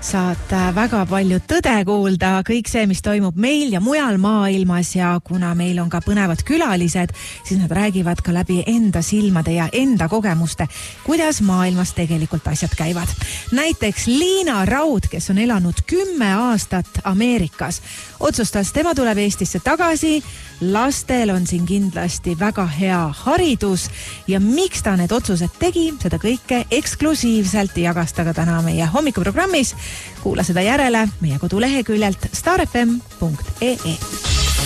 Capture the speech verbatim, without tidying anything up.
saad väga palju tõde kuulda, kõik see, mis toimub meil ja mujal maailmas ja kuna meil on ka põnevad külalised, siis nad räägivad ka läbi enda silmade ja enda kogemuste, kuidas maailmas tegelikult asjad käivad. Näiteks Liina Raud, kes on elanud kümme aastat Ameerikas, otsustas, tema tuleb Eestisse tagasi, lastel on siin kindlasti väga hea haridus ja miks ta need otsused tegi, seda kõike eksklusiivselt jagas ta ka täna meie hommikuprogrammis. Kuula seda järele meie koduleheküljelt star f m punkt e e.